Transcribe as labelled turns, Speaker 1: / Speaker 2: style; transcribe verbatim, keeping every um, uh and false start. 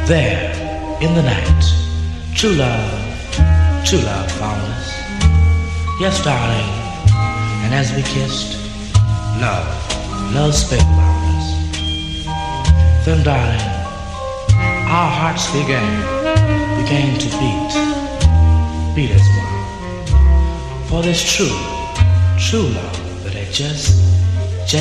Speaker 1: There, in the night, true love, true love found us. Yes, darling, and as we kissed, love, love spellbound us. Then, darling, our hearts began, began to beat, beat as one. For this true, true love that had just